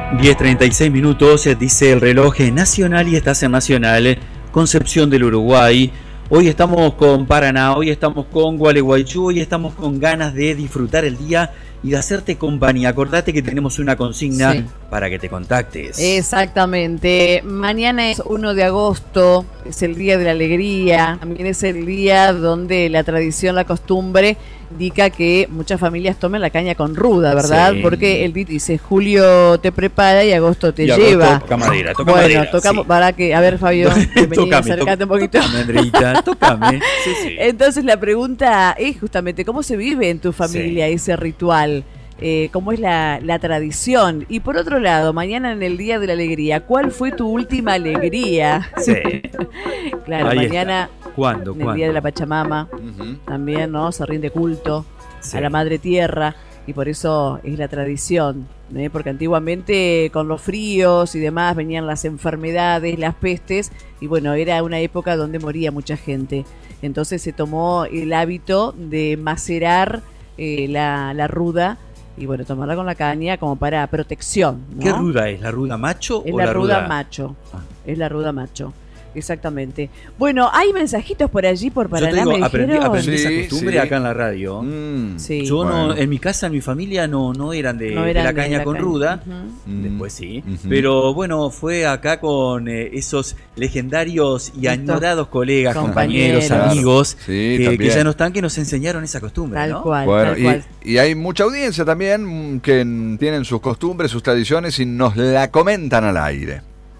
10:36, dice el reloj nacional y estás en Nacional, Concepción del Uruguay. Hoy estamos con Paraná, hoy estamos con Gualeguaychú, hoy estamos con ganas de disfrutar el día y de hacerte compañía. Acordate que tenemos una consigna para que te contactes. Exactamente. Mañana es 1 de agosto, es el Día de la Alegría. También es el día donde la tradición, la costumbre indica que muchas familias tomen la caña con ruda, ¿verdad? Sí. Porque el dice, julio te prepara y agosto te lleva. Agosto toca madera, bueno, tocamos, sí. Para que, a ver, Fabio, vení, acercate un poquito. Tócame, Andreita, tócame. Sí. Entonces la pregunta es justamente, ¿cómo se vive en tu familia ese ritual? ¿Cómo es la tradición? Y por otro lado, mañana en el Día de la Alegría, ¿cuál fue tu última alegría? Sí. Claro, ahí mañana está. ¿Cuándo? En el Día de la Pachamama, también, ¿no? Se rinde culto a la Madre Tierra y por eso es la tradición, porque antiguamente con los fríos y demás venían las enfermedades, las pestes y bueno, era una época donde moría mucha gente. Entonces se tomó el hábito de macerar la ruda y bueno, tomarla con la caña como para protección, ¿no? ¿Qué ruda es? ¿La ruda macho es o la ruda macho? Es la ruda macho. Exactamente. Bueno, hay mensajitos por allí, por Paraná. Yo te digo, aprendí esa costumbre acá en la radio. Yo no, en mi casa, en mi familia no eran de la caña con ruda. Después sí. Pero bueno, fue acá con esos legendarios y añorados colegas, compañeros, amigos, que ya no están, que nos enseñaron esa costumbre. Tal cual. Y hay mucha audiencia también que tienen sus costumbres, sus tradiciones y nos la comentan al aire.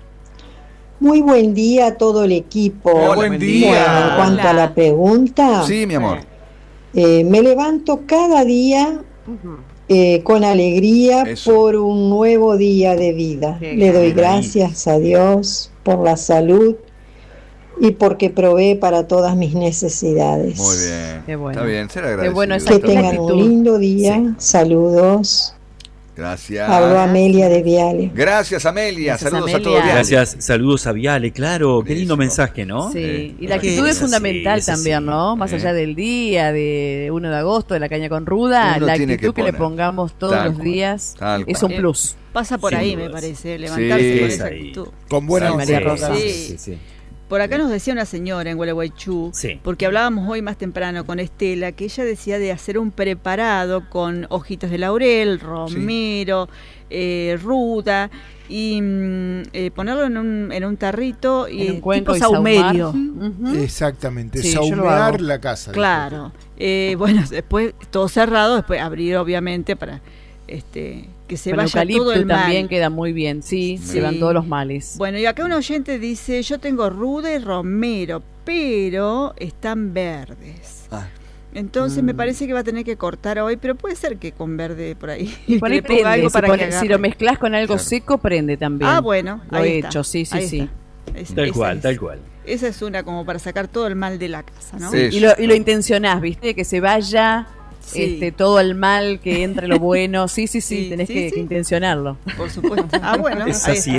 Muy buen día a todo el equipo. Hola, buen día. Bueno, en cuanto a la pregunta, sí, mi amor. Me levanto cada día con alegría por un nuevo día de vida. Le doy gracias a Dios por la salud y porque provee para todas mis necesidades. Muy bien. Qué bueno. Está bien, ser agradecido. Bueno, que tengan un lindo día. Saludos. Gracias. Hablo Amelia de Viale. Gracias, Amelia. Saludos Amelia. a todos. Gracias, saludos a Viale, claro. Qué lindo mensaje, ¿no? Sí, y la actitud es fundamental también, ¿no? Más allá del día, de 1 de agosto, de la caña con ruda, la actitud que le pongamos todos los días es un plus. Pasa por ahí, me parece, levantarse con esa actitud. Con buena María Rosa. Sí. Por acá nos decía una señora en Gualeguaychú, porque hablábamos hoy más temprano con Estela, que ella decía de hacer un preparado con hojitas de laurel, romero, ruda, y ponerlo en un tarrito y un cuenco tipo saumerio. Exactamente, saumear la casa. Claro. Bueno, después todo cerrado, después abrir obviamente para que se vaya todo el mal. También queda muy bien, se van todos los males. Bueno, y acá un oyente dice, yo tengo ruda y romero, pero están verdes. Entonces me parece que va a tener que cortar hoy, pero puede ser que con verde por ahí. Y por ahí prende, algo si lo mezclas con algo seco, prende también. Ah, bueno, lo he hecho, sí. Tal cual. Esa es una como para sacar todo el mal de la casa, ¿no? Sí. Y lo intencionás, ¿viste? Que se vaya todo el mal, que entre lo bueno. Sí, tenés que intencionarlo. Por supuesto. Bueno. Es así.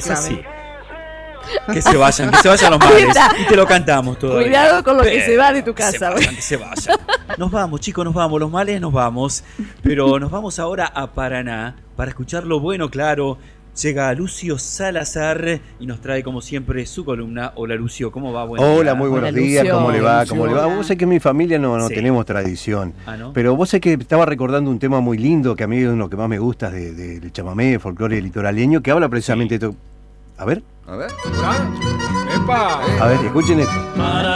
Que se vayan los males. Y te lo cantamos todo. Cuidado con lo que se va de tu casa. Que se vayan. Nos vamos, chicos, los males nos vamos. Pero nos vamos ahora a Paraná para escuchar lo bueno, claro. Llega Lucio Salazar y nos trae como siempre su columna. Hola Lucio, ¿cómo va? Hola, muy buenos días, ¿cómo le va? Vos sé que en mi familia no tenemos tradición, ¿no? Pero vos sé que estaba recordando un tema muy lindo que a mí es uno que más me gusta del chamamé, folclore litoraleño, que habla precisamente de esto. A ver. ¡Epa! A ver, escuchen esto.